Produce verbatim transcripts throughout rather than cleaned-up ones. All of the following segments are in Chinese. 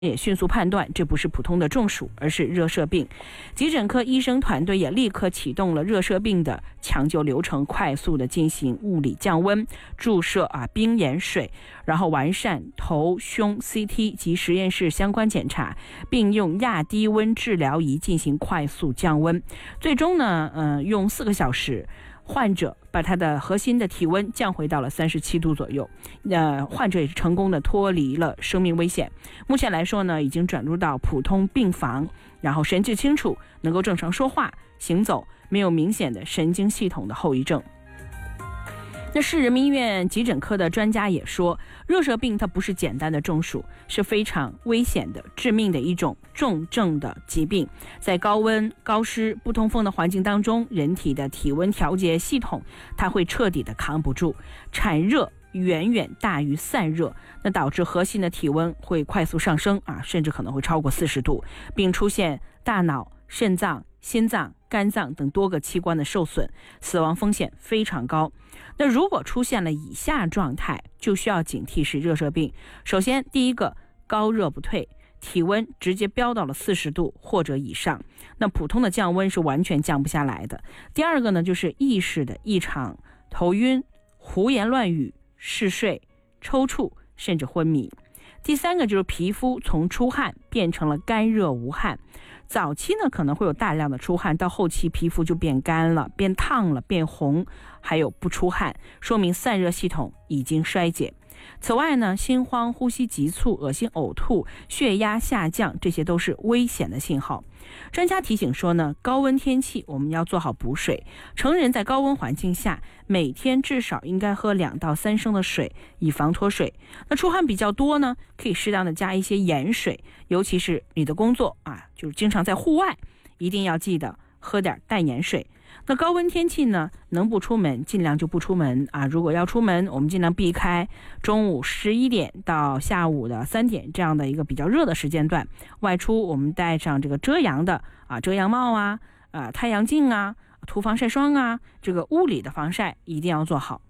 也迅速判断这不是普通的中暑，而是热射病。急诊科医生团队也立刻启动了热射病的抢救流程，快速的进行物理降温、注射啊冰盐水，然后完善头胸 C T 及实验室相关检查，并用亚低温治疗仪进行快速降温。最终呢，呃，用四个小时。患者把他的核心的体温降回到了三十七度左右，呃，患者也是成功的脱离了生命危险。目前来说呢，已经转入到普通病房，然后神志清楚，能够正常说话、行走，没有明显的神经系统的后遗症。那市人民医院急诊科的专家也说，热射病它不是简单的中暑，是非常危险的、致命的一种重症的疾病。在高温、高湿、不通风的环境当中，人体的体温调节系统它会彻底的扛不住，产热远远大于散热，那导致核心的体温会快速上升啊，甚至可能会超过四十度，并出现大脑、肾脏、心脏、肝脏等多个器官的受损，死亡风险非常高。那如果出现了以下状态，就需要警惕是热射病。首先，第一个，高热不退，体温直接飙到了四十度或者以上，那普通的降温是完全降不下来的。第二个呢，就是意识的异常，头晕、胡言乱语、嗜睡、抽搐，甚至昏迷。第三个就是皮肤从出汗变成了干热无汗，早期呢可能会有大量的出汗，到后期皮肤就变干了、变烫了、变红，还有不出汗，说明散热系统已经衰竭。此外呢，心慌、呼吸急促、恶心、呕吐、血压下降，这些都是危险的信号。专家提醒说呢，高温天气我们要做好补水。成人在高温环境下，每天至少应该喝两到三升的水，以防脱水。那出汗比较多呢，可以适当的加一些盐水，尤其是你的工作啊，就是经常在户外，一定要记得喝点淡盐水。那高温天气呢，能不出门尽量就不出门啊！如果要出门，我们尽量避开中午十一点到下午的三点这样的一个比较热的时间段。外出我们带上这个遮阳的啊遮阳帽啊、啊太阳镜啊、涂防晒霜啊，这个物理的防晒一定要做好。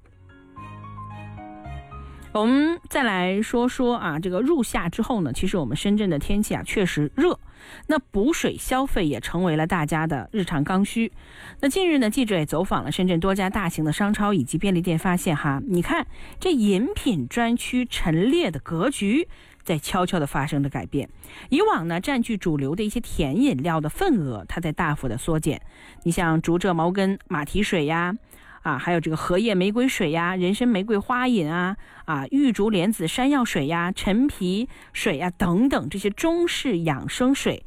我们再来说说啊，这个入夏之后呢，其实我们深圳的天气啊确实热，那补水消费也成为了大家的日常刚需。那近日呢，记者也走访了深圳多家大型的商超以及便利店，发现哈，你看这饮品专区陈列的格局在悄悄地发生着改变。以往呢，占据主流的一些甜饮料的份额，它在大幅的缩减。你像竹蔗茅根马蹄水呀，啊，还有这个荷叶玫瑰水呀、人参玫瑰花饮啊、啊玉竹莲子山药水呀、陈皮水呀等等，这些中式养生水